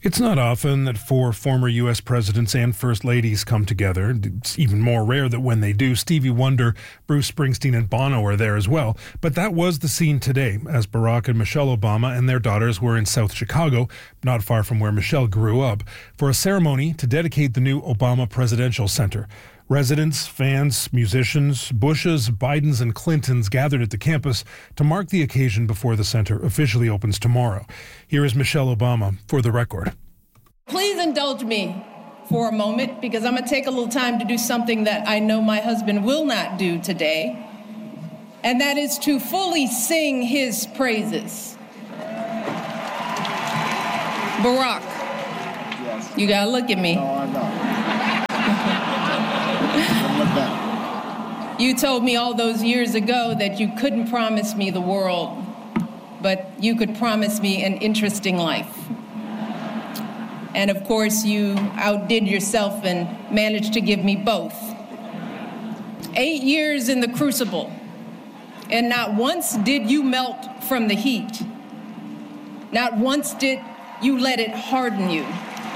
It's not often that four former U.S. presidents and first ladies come together. It's even more rare that when they do, Stevie Wonder, Bruce Springsteen and Bono are there as well. But that was the scene today as Barack and Michelle Obama and their daughters were in South Chicago, not far from where Michelle grew up, for a ceremony to dedicate the new Obama Presidential Center. Residents, fans, musicians, Bushes, Bidens and Clintons gathered at the campus to mark the occasion before the center officially opens tomorrow. Here is Michelle Obama for the record. Please indulge me for a moment because I'm going to take a little time to do something that I know my husband will not do today, and that is to fully sing his praises. Barack, yes. You got to look at me. No, I know. You told me all those years ago that you couldn't promise me the world, but you could promise me an interesting life. And of course, you outdid yourself and managed to give me both. 8 years in the crucible, and not once did you melt from the heat. Not once did you let it harden you.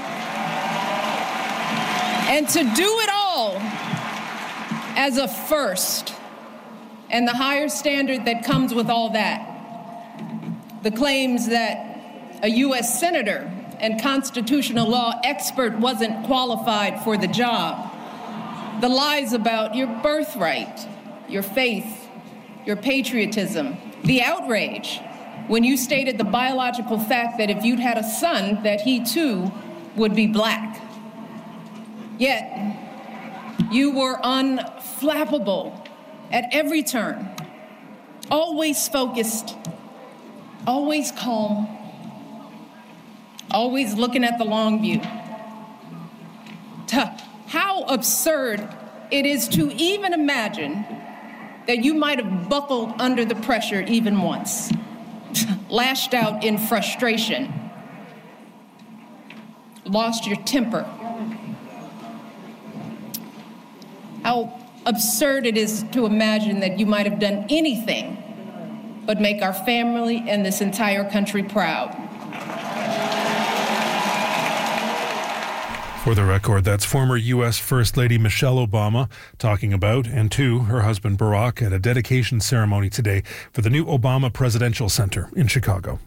And to do it all as a first, and the higher standard that comes with all that, the claims that a U.S. senator and constitutional law expert wasn't qualified for the job, the lies about your birthright, your faith, your patriotism, the outrage when you stated the biological fact that if you'd had a son, that he too would be black. Yet, you were unflappable at every turn, always focused, always calm, always looking at the long view. How absurd it is to even imagine that you might have buckled under the pressure even once, lashed out in frustration, lost your temper. How absurd it is to imagine that you might have done anything but make our family and this entire country proud. For the record, that's former U.S. First Lady Michelle Obama talking about, and to her husband Barack, at a dedication ceremony today for the new Obama Presidential Center in Chicago.